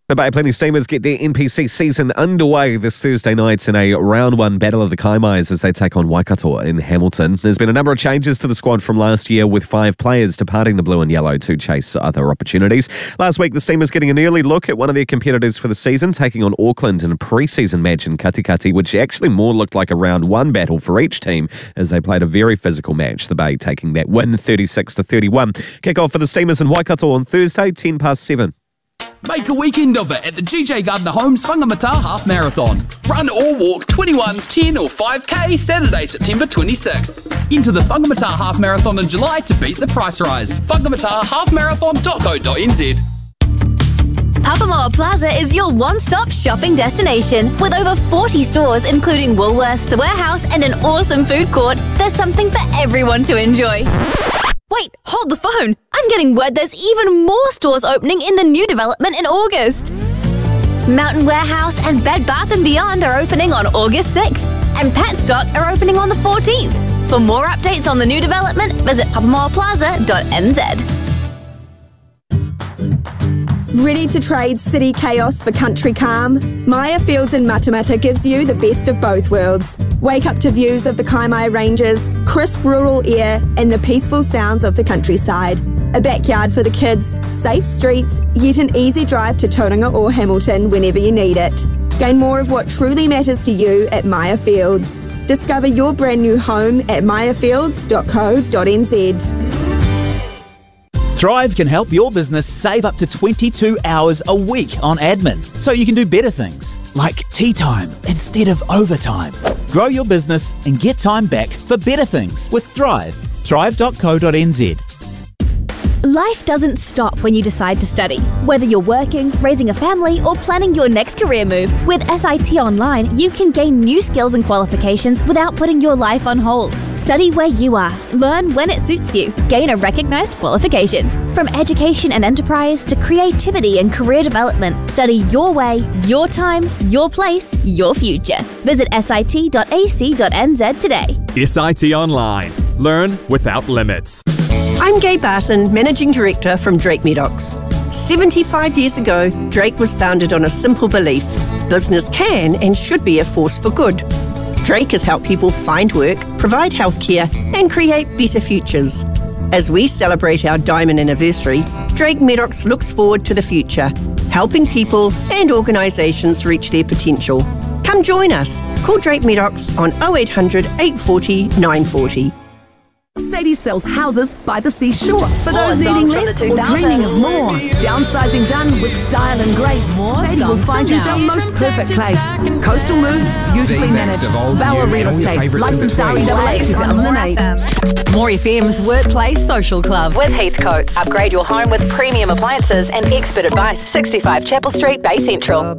The Bay of Plenty Steamers get their NPC season underway this Thursday night in a round one battle of the Kaimais as they take on Waikato in Hamilton. There's been a number of changes to the squad from last year, with 5 players departing the blue and yellow to chase other opportunities. Last week, the Steamers getting an early look at one of their competitors for the season, taking on Auckland in a pre-season match in Katikati, which actually more looked like a round one battle for each team as they played a very physical match. The Bay taking that win 36-31. Kick-off for the Steamers in Waikato on Thursday, 7:10. Make a weekend of it at the GJ Gardner Homes Whangamata Half Marathon. Run or walk 21, 10 or 5k Saturday, September 26th. Enter the Whangamata Half Marathon in July to beat the price rise. whangamatahalfmarathon.co.nz. Papamoa Plaza is your one-stop shopping destination. With over 40 stores, including Woolworths, The Warehouse, and an awesome food court, there's something for everyone to enjoy. Wait, hold the phone. I'm getting word there's even more stores opening in the new development in August. Mountain Warehouse and Bed Bath & Beyond are opening on August 6th, and Petstock are opening on the 14th. For more updates on the new development, visit papamoaplaza.nz. Ready to trade city chaos for country calm? Maya Fields in Matamata gives you the best of both worlds. Wake up to views of the Kaimai Ranges, crisp rural air, and the peaceful sounds of the countryside. A backyard for the kids, safe streets, yet an easy drive to Tauranga or Hamilton whenever you need it. Gain more of what truly matters to you at Maya Fields. Discover your brand new home at mayafields.co.nz. Thrive can help your business save up to 22 hours a week on admin, so you can do better things, like tea time instead of overtime. Grow your business and get time back for better things with Thrive. Thrive.co.nz. Life doesn't stop when you decide to study. Whether you're working, raising a family, or planning your next career move, with SIT Online, you can gain new skills and qualifications without putting your life on hold. Study where you are. Learn when it suits you. Gain a recognised qualification. From education and enterprise to creativity and career development, study your way, your time, your place, your future. Visit sit.ac.nz today. SIT Online. Learn without limits. I'm Gay Barton, Managing Director from Drake Medocs. 75 years ago, Drake was founded on a simple belief: business can and should be a force for good. Drake has helped people find work, provide healthcare, and create better futures. As we celebrate our diamond anniversary, Drake Medocs looks forward to the future, helping people and organisations reach their potential. Come join us. Call Drake Medocs on 0800 840 940. Sadie sells houses by the seashore. For those needing less or dreaming of more. Downsizing done with style and grace. Sadie will find you the most perfect place. Coastal moves, beautifully managed. Bauer Real Estate, licensed REAA 2008. More FM's Workplace Social Club with Heathcotes. Upgrade your home with premium appliances and expert advice. 65 Chapel Street, Bay Central.